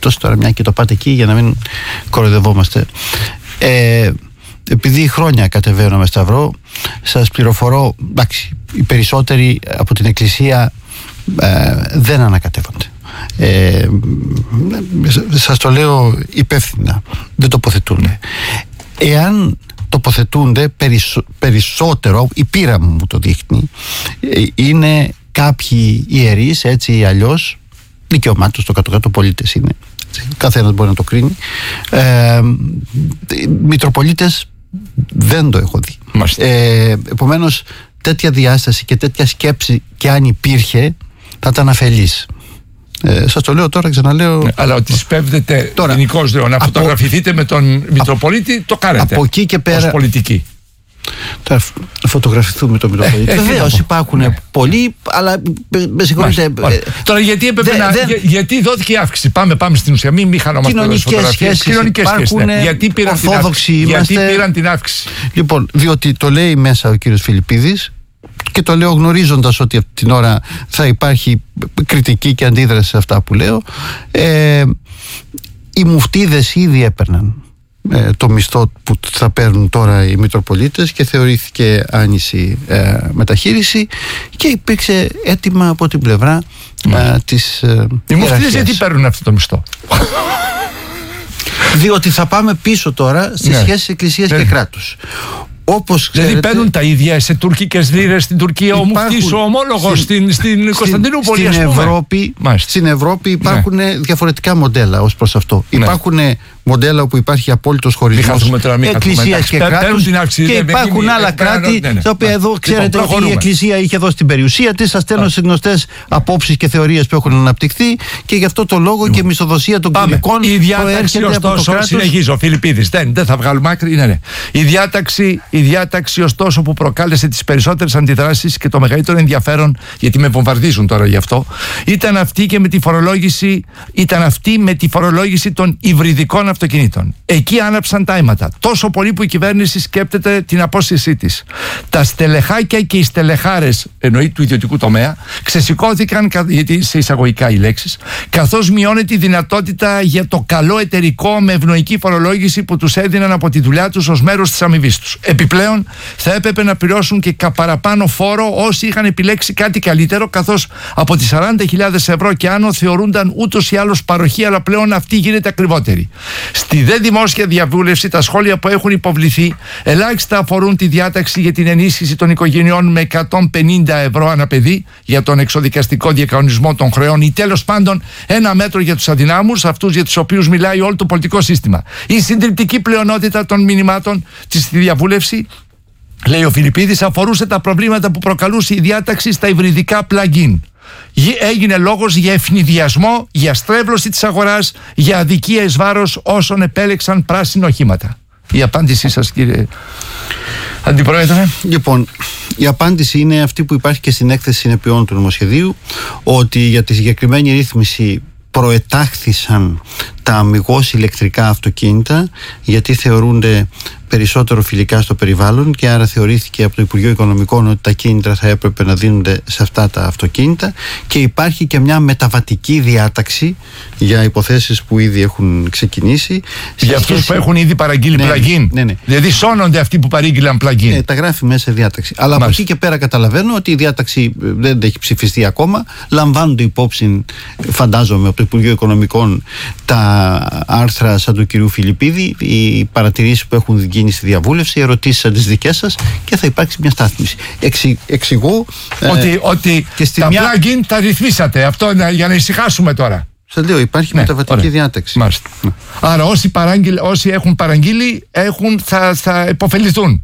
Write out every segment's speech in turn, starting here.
περιπτώσει τώρα, μια και το πάτε εκεί, για να μην κοροϊδευόμαστε. Επειδή χρόνια κατεβαίνω με σταυρό, σας πληροφορώ, εντάξει, οι περισσότεροι από την Εκκλησία δεν ανακατεύονται. Σας το λέω υπεύθυνα, δεν τοποθετούνται. Εάν τοποθετούνται περισσότερο, η πείρα μου το δείχνει, είναι κάποιοι ιερείς, έτσι ή αλλιώς, δικαιωμάτων στο κάτω-κάτω πολίτες είναι, καθένας μπορεί να το κρίνει. Μητροπολίτες δεν το έχω δει. Επομένως, τέτοια διάσταση και τέτοια σκέψη, και αν υπήρχε, θα ήταν αφελής. Σας το λέω τώρα, ξαναλέω. Ναι, αλλά ότι σπέβδετε γενικώς, να φωτογραφηθείτε με τον Μητροπολίτη, το κάνετε. Από εκεί και πέρα. Ως πολιτική. Τώρα φωτογραφηθούμε με τον Μητροπολίτη. Βεβαίως υπάρχουν πολλοί, αλλά με συγχωρείτε. Τώρα γιατί δόθηκε η αύξηση? Πάμε στην ουσία. Μην χανόμαστε εδώ στις φωτογραφίες. Κοινωνικές σχέσεις. Ναι. Γιατί πήραν την αύξηση? Λοιπόν, διότι το λέει μέσα ο κύριος Φιλιππίδης, και το λέω γνωρίζοντας ότι από την ώρα θα υπάρχει κριτική και αντίδραση σε αυτά που λέω. Οι μουφτίδες ήδη έπαιρναν το μισθό που θα παίρνουν τώρα οι Μητροπολίτες και θεωρήθηκε άνηση μεταχείριση, και υπήρξε έτοιμα από την πλευρά της οι μουφτίδες γιατί παίρνουν αυτό το μισθό? Διότι θα πάμε πίσω τώρα στις σχέσεις Εκκλησίας και κράτους. Όπως ξέρετε, δηλαδή παίρνουν τα ίδια σε τουρκικές λίρες στην Τουρκία, ο μουφτής ο ομόλογος στην Κωνσταντινούπολη, στην Ευρώπη υπάρχουν διαφορετικά μοντέλα ως προς αυτό. Υπάρχουν μοντέλα όπου υπάρχει απόλυτος χωρισμός Εκκλησίας και κράτους, και υπάρχουν άλλα κράτη τα οποία εδώ ξέρετε ότι η Εκκλησία είχε δώσει την περιουσία της. Σας στέλνω σε γνωστές απόψεις και θεωρίες που έχουν αναπτυχθεί, και γι' αυτό το λόγο και η μισθοδοσία των κλινικών προέρχεται από το κράτος. Συνεχίζω, Φιλιππίδης, δεν θα βγάλουμε άκρη. Ναι. Η διάταξη ωστόσο που προκάλεσε τις περισσότερες αντιδράσεις και το μεγαλύτερο ενδιαφέρον, γιατί με βομβαρδίζουν τώρα γι' αυτό, ήταν αυτή με τη φορολόγηση των υβριδικών αυτοκινήτων. Εκεί άναψαν τα αίματα. Τόσο πολύ που η κυβέρνηση σκέπτεται την απόσυρσή της. Τα στελεχάκια και οι στελεχάρες, εννοεί του ιδιωτικού τομέα, ξεσηκώθηκαν, γιατί σε εισαγωγικά οι λέξεις, καθώς μειώνεται η δυνατότητα για το καλό εταιρικό με ευνοϊκή φορολόγηση που τους έδιναν από τη δουλειά τους ως μέρος της αμοιβής τους. Επιπλέον, θα έπρεπε να πληρώσουν και παραπάνω φόρο όσοι είχαν επιλέξει κάτι καλύτερο, καθώς από τις 40.000 ευρώ και άνω θεωρούνταν ούτως ή άλλως παροχή, αλλά πλέον αυτή γίνεται ακριβότερη. Στη δε δημόσια διαβούλευση, τα σχόλια που έχουν υποβληθεί ελάχιστα αφορούν τη διάταξη για την ενίσχυση των οικογενειών με 150 ευρώ ανά παιδί για τον εξοδικαστικό διακανονισμό των χρεών, ή τέλος πάντων ένα μέτρο για τους αδυνάμους, αυτούς για τους οποίους μιλάει όλο το πολιτικό σύστημα. Η συντριπτική πλειονότητα των μηνυμάτων στη διαβούλευση, λέει ο Φιλιππίδης, αφορούσε τα προβλήματα που προκαλούσε η διάταξη στα υβριδικά plug-in. Έγινε λόγος για ευνηδιασμό, για στρέβλωση της αγοράς, για αδικία εις βάρος όσων επέλεξαν πράσινα οχήματα. Η απάντησή σας, κύριε Αντιπρόεδρε? Λοιπόν, η απάντηση είναι αυτή που υπάρχει και στην έκθεση συνεπειών του νομοσχεδίου, ότι για τη συγκεκριμένη ρύθμιση προετάχθησαν τα αμιγώς ηλεκτρικά αυτοκίνητα, γιατί θεωρούνται περισσότερο φιλικά στο περιβάλλον, και άρα θεωρήθηκε από το Υπουργείο Οικονομικών ότι τα κίνητρα θα έπρεπε να δίνονται σε αυτά τα αυτοκίνητα, και υπάρχει και μια μεταβατική διάταξη για υποθέσεις που ήδη έχουν ξεκινήσει. Για αυτούς που έχουν ήδη παραγγείλει plug-in. Ναι. Δηλαδή σώνονται αυτοί που παρήγγειλαν plug-in. Τα γράφει μέσα διάταξη. Αλλά από εκεί και πέρα καταλαβαίνω ότι η διάταξη δεν έχει ψηφιστεί ακόμα. Λαμβάνονται υπόψη, φαντάζομαι, από το Υπουργείο Οικονομικών τα άρθρα σαν του κυρίου Φιλιππίδη, οι παρατηρήσεις που έχουν γίνει στη διαβούλευση, οι ερωτήσεις σαν τις δικές σας, και θα υπάρξει μια στάθμιση. Εξηγώ ότι τα plug-in τα ρυθμίσατε. Αυτό για να ησυχάσουμε τώρα. Σας λέω, υπάρχει μεταβατική διάταξη. Άρα όσοι έχουν παραγγείλει θα υποφεληθούν.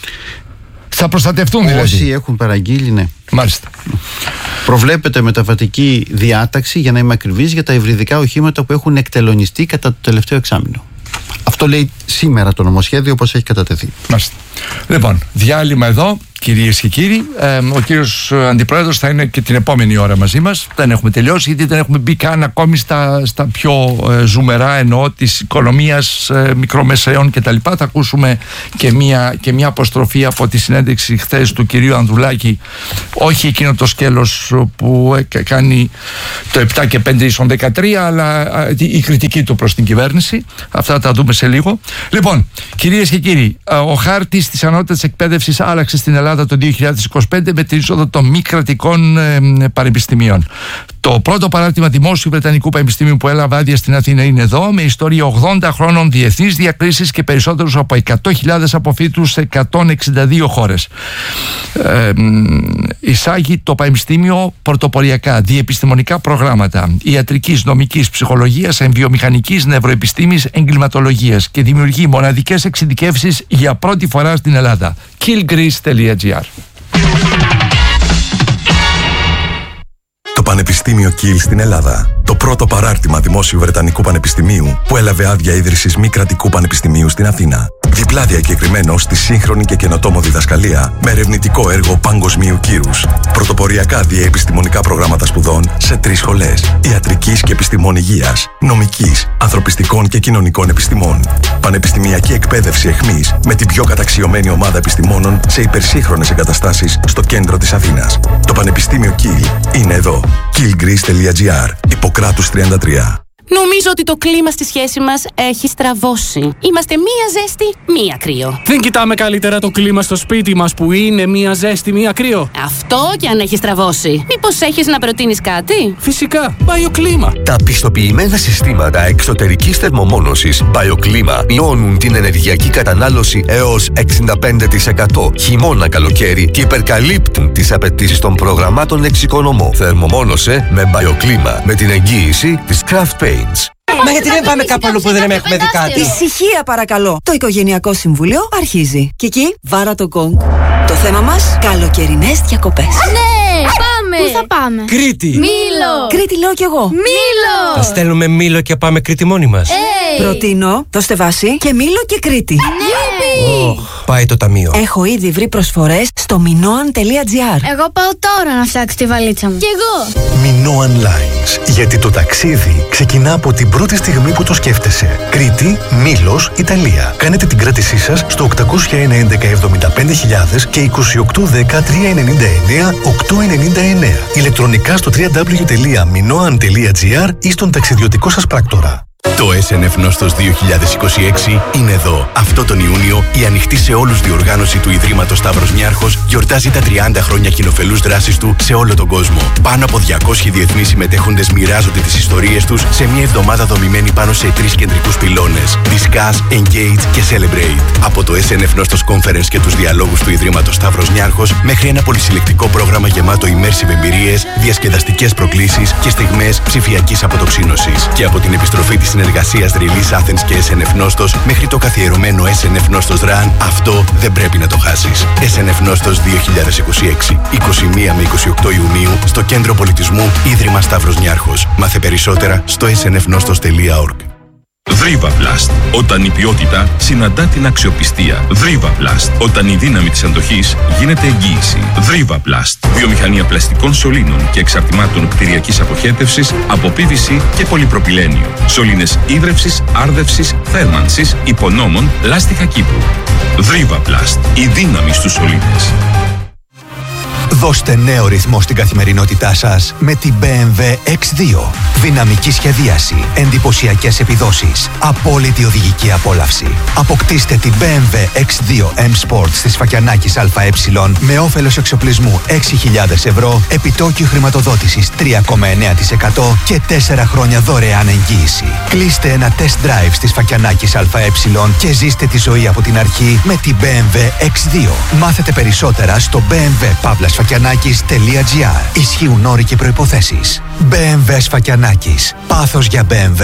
Θα προστατευτούν δηλαδή. Όσοι έχουν παραγγείλει, ναι. Μάλιστα. Προβλέπεται μεταβατική διάταξη, για να είμαι ακριβής, για τα υβριδικά οχήματα που έχουν εκτελονιστεί κατά το τελευταίο εξάμηνο. Αυτό λέει σήμερα το νομοσχέδιο όπως έχει κατατεθεί. Μάλιστα. Λοιπόν, διάλειμμα εδώ. κυρίες και κύριοι. Ο κύριος Αντιπρόεδρος θα είναι και την επόμενη ώρα μαζί μας. Δεν έχουμε τελειώσει, γιατί δεν έχουμε μπει καν ακόμη στα πιο ζουμερά, εννοώ, της οικονομίας, μικρομεσαίων κτλ. Θα ακούσουμε και μια αποστροφή από τη συνέντευξη χθες του κυρίου Ανδρουλάκη, όχι εκείνο το σκέλος που κάνει το 7 και 5 ίσον 13, αλλά η κριτική του προς την κυβέρνηση. Αυτά θα τα δούμε σε λίγο. Λοιπόν, κυρίες και κύριοι, ο χάρτης της ανώτατης εκπαίδευσης άλλαξε στην Ελλάδα το 2025 με την είσοδο των μη κρατικών πανεπιστημίων. Το πρώτο παράρτημα Δημόσιου Βρετανικού Πανεπιστημίου που έλαβε άδεια στην Αθήνα είναι εδώ, με ιστορία 80 χρόνων, διεθνείς διακρίσεις και περισσότερους από 100.000 αποφύτους σε 162 χώρες. Εισάγει το Πανεπιστήμιο πρωτοποριακά διεπιστημονικά προγράμματα ιατρικής, νομικής, ψυχολογίας, εμβιομηχανικής, νευροεπιστήμης, εγκληματολογίας και δημιουργεί μοναδικές εξειδικεύσεις για πρώτη φορά στην Ελλάδα. killgreece.gr. Το Πανεπιστήμιο Kiel στην Ελλάδα. Το πρώτο παράρτημα Δημόσιου Βρετανικού Πανεπιστημίου που έλαβε άδεια ίδρυσης μη κρατικού πανεπιστημίου στην Αθήνα. Διπλά διακεκριμένο στη σύγχρονη και καινοτόμο διδασκαλία με ερευνητικό έργο παγκοσμίου κύρους. Πρωτοποριακά διεπιστημονικά προγράμματα σπουδών σε 3 σχολές: ιατρικής και επιστημών υγείας, νομικής, ανθρωπιστικών και κοινωνικών επιστημών. Πανεπιστημιακή εκπαίδευση εχμής με την πιο καταξιωμένη ομάδα επιστημόνων σε υπερσύγχρονες εγκαταστάσεις στο κέντρο της Αθήνας. Το Πανεπιστήμιο Kiel είναι εδώ. killgreece.gr. Ιπποκράτους 33. Νομίζω ότι το κλίμα στη σχέση μας έχει στραβώσει. Είμαστε μία ζέστη, μία κρύο. Δεν κοιτάμε καλύτερα το κλίμα στο σπίτι μας που είναι μία ζέστη, μία κρύο? Αυτό κι αν έχει στραβώσει. Μήπως έχεις να προτείνεις κάτι? Φυσικά, BioClima. Τα πιστοποιημένα συστήματα εξωτερικής θερμομόνωσης BioClima μειώνουν την ενεργειακή κατανάλωση έως 65% χειμώνα-καλοκαίρι και υπερκαλύπτουν τις απαιτήσεις των προγραμμάτων εξοικονομώ. Θερμομόνωσε με BioClima με την εγγύηση της Craft Paints. Μα γιατί δεν πάμε κάπου αλλού που δεν έχουμε δει κάτι? Ησυχία παρακαλώ. Το Οικογενειακό Συμβούλιο αρχίζει. Και εκεί βάρα το γκόγκ. Το θέμα μας, καλοκαιρινές διακοπές. Ναι, πάμε! Πού θα πάμε? Κρήτη! Μήλο! Κρήτη λέω κι εγώ. Μήλο! Θα στέλνουμε Μήλο και πάμε Κρήτη μόνοι μας. Προτείνω, δώστε βάση και Μήλο και Κρήτη. Πάει το ταμείο. Έχω ήδη βρει προσφορές στο minoan.gr. Εγώ πάω τώρα να φτιάξω τη βαλίτσα μου. Κι εγώ! Minoan Lines. Γιατί το ταξίδι ξεκινά από την πρώτη στιγμή που το σκέφτεσαι. Κρήτη, Μήλος, Ιταλία. Κάνετε την κράτησή σας στο 801-11-75.000 και 2810-399-899. Ηλεκτρονικά στο www.minoan.gr ή στον ταξιδιωτικό σας πράκτορα. Το SNF Νόστος 2026 είναι εδώ. Αυτό τον Ιούνιο η ανοιχτή σε όλους διοργάνωση του Ιδρύματος Σταύρος Νιάρχος γιορτάζει τα 30 χρόνια κοινοφελούς δράσης του σε όλο τον κόσμο. Πάνω από 200 διεθνείς συμμετέχοντες μοιράζονται τις ιστορίες τους σε μια εβδομάδα δομημένη πάνω σε 3 κεντρικούς πυλώνες: Discuss, Engage και Celebrate. Από το SNF Νόστος Conference και τους διαλόγους του Ιδρύματος Σταύρος Νιάρχος μέχρι ένα πολυσυλλεκτικό πρόγραμμα γεμάτο immersive εμπειρίες, διασκεδαστικές προκλήσεις και στιγμές ψηφιακής αποτοξίνωσης. Και από την επιστροφή της συνεργασίας Release Athens και SNF Νόστος μέχρι το καθιερωμένο SNF Νόστος Run, αυτό δεν πρέπει να το χάσεις. SNF Νόστος 2026, 21 με 28 Ιουνίου στο Κέντρο Πολιτισμού Ίδρυμα Σταύρος Νιάρχος. Μάθε περισσότερα στο snfnostos.org. Vrivaplast. Όταν η ποιότητα συναντά την αξιοπιστία. Vrivaplast. Όταν η δύναμη της αντοχής γίνεται εγγύηση. Vrivaplast. Βιομηχανία πλαστικών σωλήνων και εξαρτημάτων κτηριακής αποχέτευσης από PVC και πολυπροπυλένιο. Σωλήνες ίδρευσης, άρδευσης, θέρμανσης, υπονόμων, λάστιχα Κύπρου. Vrivaplast. Η δύναμη στους σωλήνες. Δώστε νέο ρυθμό στην καθημερινότητά σας με την BMW X2. Δυναμική σχεδίαση, εντυπωσιακές επιδόσεις, απόλυτη οδηγική απόλαυση. Αποκτήστε την BMW X2 M Sport στη Σφακιανάκης ΑΕ με όφελος εξοπλισμού 6.000 ευρώ, επιτόκιο χρηματοδότησης 3,9% και 4 χρόνια δωρεάν εγγύηση. Κλείστε ένα test drive στη Σφακιανάκης ΑΕ και ζήστε τη ζωή από την αρχή με την BMW X2. Μάθετε περισσότερα στο bmw-sfakianakis.gr. Ισχύουν όροι και προϋποθέσεις. BMW Σφακιανάκης. Πάθος για BMW.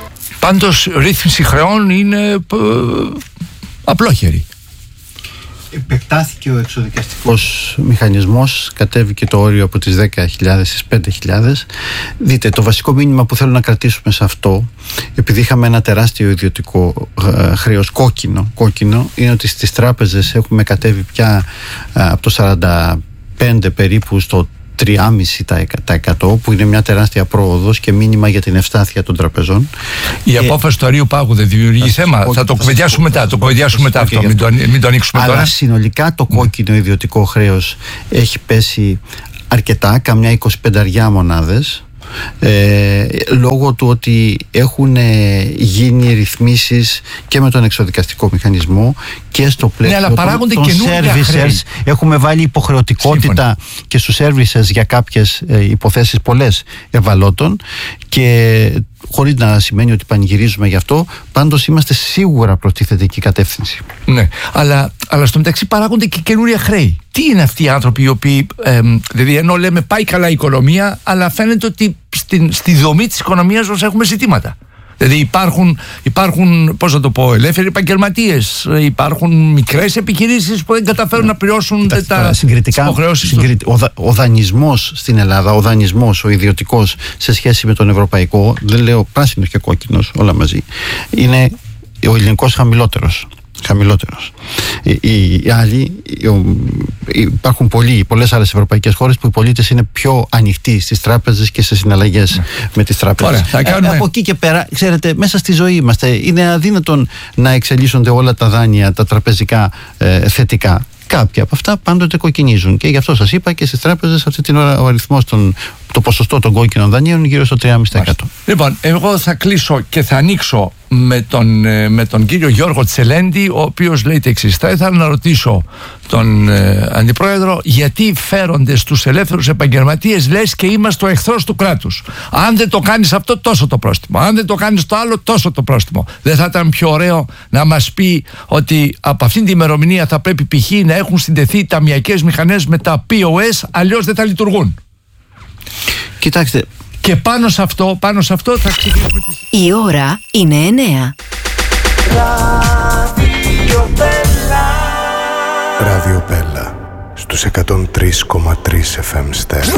Πάντως ρύθμιση χρεών είναι απλόχερη. Επεκτάθηκε ο εξοδικαστικός μηχανισμός, κατέβηκε το όριο από τις 10.000 στις 5.000. Δείτε, το βασικό μήνυμα που θέλω να κρατήσουμε σε αυτό, επειδή είχαμε ένα τεράστιο ιδιωτικό χρέος κόκκινο, είναι ότι στις τράπεζες έχουμε κατέβει πια από το 45 περίπου στο 3,5% που είναι μια τεράστια πρόοδος και μήνυμα για την ευστάθεια των τραπεζών. Η απόφαση του Αρείου Πάγου δεν δημιουργεί θέμα. Θα το κουβεντιάσουμε μετά. Αυτό. Μην το ανοίξουμε τώρα. Αλλά συνολικά το κόκκινο ιδιωτικό χρέος έχει πέσει αρκετά, καμιά 25 μονάδες. Λόγω του ότι έχουν γίνει ρυθμίσεις και με τον εξοδικαστικό μηχανισμό και στο πλαίσιο των servicers. Έχουμε βάλει υποχρεωτικότητα και στους servicers για κάποιες υποθέσεις πολλές ευαλώτων, και χωρίς να σημαίνει ότι πανηγυρίζουμε γι' αυτό, πάντως είμαστε σίγουρα προς τη θετική κατεύθυνση. Ναι, αλλά στο μεταξύ παράγονται και καινούρια χρέη. Τι είναι αυτοί οι άνθρωποι οι οποίοι, δηλαδή ενώ λέμε πάει καλά η οικονομία, αλλά φαίνεται ότι στη δομή της οικονομίας μας έχουμε ζητήματα. Δηλαδή υπάρχουν, πώς να το πω, ελεύθεροι επαγγελματίες, υπάρχουν μικρές επιχειρήσεις που δεν καταφέρουν να πληρώσουν τις υποχρεώσεις τους. Ο δανεισμός στην Ελλάδα, ο ιδιωτικός σε σχέση με τον ευρωπαϊκό, δεν λέω πράσινος και κόκκινος όλα μαζί, είναι ο ελληνικός χαμηλότερος. Οι άλλοι, υπάρχουν πολλές άλλες ευρωπαϊκές χώρες που οι πολίτες είναι πιο ανοιχτοί στις τράπεζες και σε συναλλαγές με τις τράπεζες. Από εκεί και πέρα, ξέρετε, μέσα στη ζωή είμαστε. Είναι αδύνατον να εξελίσσονται όλα τα δάνεια, τα τραπεζικά θετικά. Κάποια από αυτά πάντοτε κοκκινίζουν, και γι' αυτό σας είπα και στις τράπεζες αυτή την ώρα ο αριθμός το ποσοστό των κόκκινων δανείων είναι γύρω στο 3,5%. Λοιπόν, εγώ θα κλείσω και θα ανοίξω με τον κύριο Γιώργο Τσελέντη, ο οποίος λέει το εξής. Θα ήθελα να ρωτήσω τον Αντιπρόεδρο γιατί φέρονται στους ελεύθερους επαγγελματίες λες και είμαστε ο εχθρός του κράτους. Αν δεν το κάνεις αυτό, τόσο το πρόστιμο. Αν δεν το κάνεις το άλλο, τόσο το πρόστιμο. Δεν θα ήταν πιο ωραίο να μας πει ότι από αυτήν την ημερομηνία θα πρέπει π.χ. να έχουν συντεθεί ταμιακές μηχανές με τα POS, αλλιώς δεν θα λειτουργούν? Κοιτάξτε. Και πάνω σε αυτό θα ξεκινήσουμε. Η ώρα είναι 9. Ράδιο Μπέλα στους 103,3 FM στέρεο.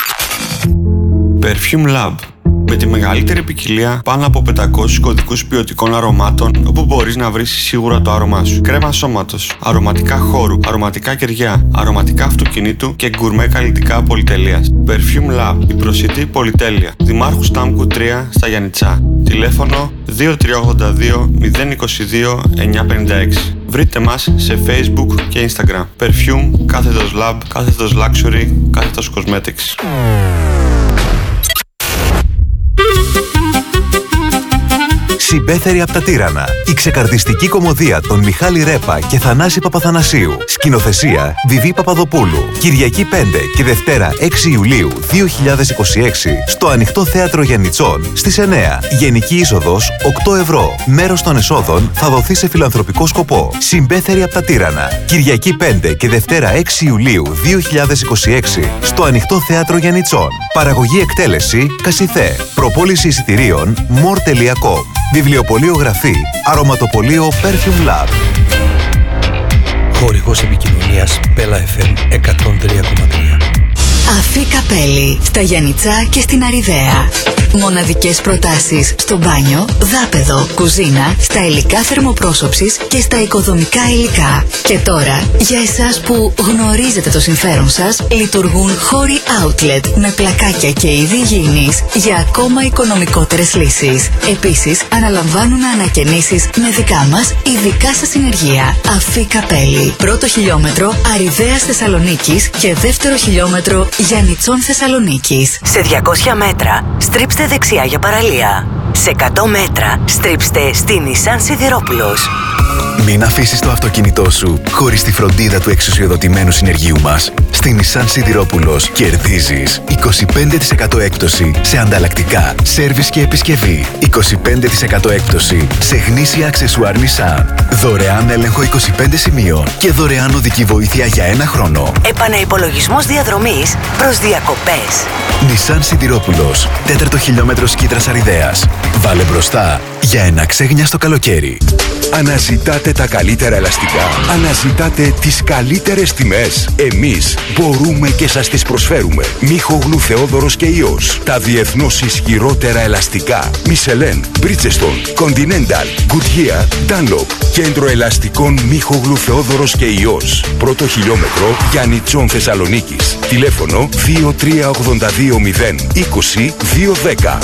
Perfume Lab. Με τη μεγαλύτερη ποικιλία πάνω από 500 κωδικούς ποιοτικών αρωμάτων, όπου μπορείς να βρεις σίγουρα το άρωμά σου. Κρέμα σώματος, αρωματικά χώρου, αρωματικά κεριά, αρωματικά αυτοκινήτου και γκουρμέ καλλιτικά πολυτελείας. Perfume Lab, η προσιτή πολυτέλεια. Δημάρχου Στάμκου 3 στα Γιαννιτσά. Τηλέφωνο 2382 022 956. Βρείτε μας σε Facebook και Instagram. Perfume, κάθετος Lab, κάθετος Luxury, κάθετος Cosmetics. Συμπέθερη από τα Τύρανα. Η ξεκαρδιστική κωμωδία των Μιχάλη Ρέπα και Θανάση Παπαθανασίου. Σκηνοθεσία Βιβί Παπαδοπούλου. Κυριακή 5 και Δευτέρα 6 Ιουλίου 2026 στο Ανοιχτό Θέατρο Γιαννιτσών στις 9. Γενική είσοδος 8 ευρώ. Μέρος των εσόδων θα δοθεί σε φιλανθρωπικό σκοπό. Συμπέθερη από τα Τύρανα. Κυριακή 5 και Δευτέρα 6 Ιουλίου 2026 στο Ανοιχτό Θέατρο Γιαννιτσών. Παραγωγή εκτέλεση Κασιθέ. Προπόληση εισιτηρίων more.com. Βιβλιοπωλείο Γραφή. Αρωματοπωλείο Perfume Lab. Χορηγός επικοινωνίας Bella FM 103,3. Αφή Καπέλη, στα Γιαννιτσά και στην Αριδαία. Μοναδικές προτάσεις στο μπάνιο, δάπεδο, κουζίνα, στα υλικά θερμοπρόσωψης και στα οικοδομικά υλικά. Και τώρα, για εσάς που γνωρίζετε το συμφέρον σας, λειτουργούν χώροι outlet με πλακάκια και είδη υγιεινής για ακόμα οικονομικότερες λύσεις. Επίσης, αναλαμβάνουν ανακαινήσεις με δικά μας ειδικά σας συνεργεία. Αφή Καπέλη, πρώτο χιλιόμετρο Αριδαίας Θεσσαλονίκης και δεύτερο χιλιόμετρο Γιαννιτσών Θεσσαλονίκης. Σε 200 μέτρα, στρίψτε δεξιά για παραλία. Σε 100 μέτρα, στρίψτε στη Νισάν Σιδηρόπουλος. Μην αφήσεις το αυτοκίνητό σου χωρίς τη φροντίδα του εξουσιοδοτημένου συνεργείου μας. Στη Νισάν Σιδηρόπουλος κερδίζεις 25% έκπτωση σε ανταλλακτικά, σέρβις και επισκευή. 25% έκπτωση σε γνήσια αξεσουάρ Νισάν. Δωρεάν έλεγχο 25 σημείων και δωρεάν οδική βοήθεια για 1 χρόνο. Επαναυπολογισμός διαδρομής προς διακοπές. Νισάν Σιδηρόπουλος, 4ο χιλιόμετρο Σκήτρας Αριδαίας. Βάλε μπροστά για ένα ξέγνιαστο καλοκαίρι. Αναζητάτε τα καλύτερα ελαστικά. Αναζητάτε τις καλύτερες τιμές. Εμείς μπορούμε και σας τις προσφέρουμε. Μίχογλου, Θεόδωρος και Ιός. Τα διεθνώς ισχυρότερα ελαστικά. Michelin, Bridgestone, Continental, Goodyear, Dunlop. Κέντρο ελαστικών Μίχογλου, Θεόδωρος και Ιός. Πρώτο χιλιόμετρο Γιάννη Τσόν Θεσσαλονίκης. Τηλέφωνο 23820 20 210.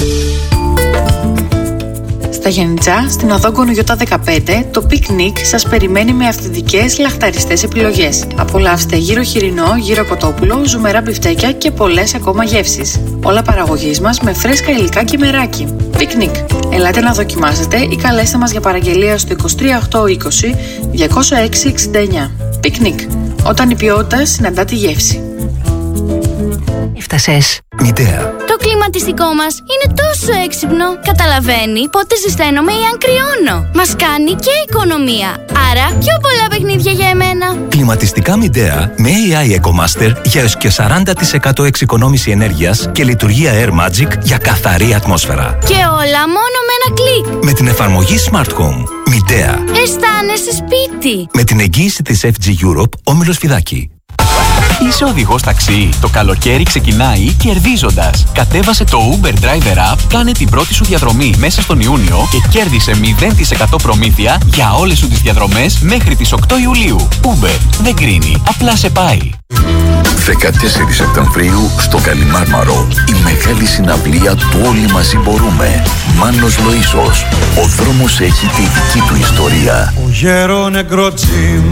Στα Γιαννιτσά, στην οδό Γκονογιώτα 15, το πικνίκ σας περιμένει με αυθεντικές λαχταριστές επιλογές. Απολαύστε γύρο χοιρινό, γύρο κοτόπουλο, ζουμερά μπιφτέκια και πολλές ακόμα γεύσεις. Όλα παραγωγής μας με φρέσκα υλικά και μεράκι. Πικνίκ. Ελάτε να δοκιμάσετε ή καλέστε μας για παραγγελία στο 23820 206 69. Πικνίκ. Όταν η ποιότητα συναντά τη γεύση. Έφτασες. Μητέα. Το κλιματιστικό μας είναι τόσο έξυπνο. Καταλαβαίνει πότε ζεσταίνομαι ή αν κρυώνω. Μας κάνει και οικονομία. Άρα πιο πολλά παιχνίδια για εμένα. Κλιματιστικά Midea με AI EcoMaster για έως και 40% εξοικονόμηση ενέργειας και λειτουργία Air Magic για καθαρή ατμόσφαιρα. Και όλα μόνο με ένα κλικ. Με την εφαρμογή Smart Home. Midea. Αισθάνεσαι σπίτι. Με την εγγύηση της FG Europe, Όμιλος Φιδάκη. Είσαι οδηγός ταξί. Το καλοκαίρι ξεκινάει κερδίζοντας. Κατέβασε το Uber Driver App, κάνε την πρώτη σου διαδρομή μέσα στον Ιούνιο και κέρδισε 0% προμήθεια για όλες σου τις διαδρομές μέχρι τις 8 Ιουλίου. Uber δεν κρίνει, απλά σε πάει. 14 Σεπτεμβρίου στο Καλιμάρμαρο η μεγάλη συναυλία του Όλοι Μαζί Μπορούμε. Μάνος Λοΐσος. Ο δρόμος έχει τη δική του ιστορία. Ο γέρο νεκροτζίμ,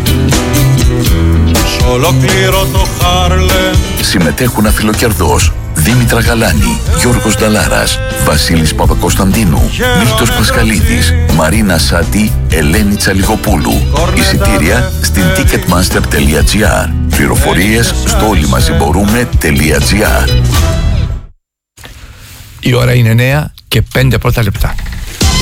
σ' ολόκληρο το Χάρλεμ. Συμμετέχουν Αφιλοκερδός, Δήμητρα Γαλάνη, Γιώργος Νταλάρας, Βασίλης Παπακοσταντίνου, Μίλτος Πασχαλίδης, Μαρίνα Σάτι, Ελένη Τσαλιγοπούλου. Εισιτήρια στην ticketmaster.gr. Πληροφορίες στο όλοιμαζιμπορούμε.gr. Η ώρα είναι 9 και 5 πρώτα λεπτά.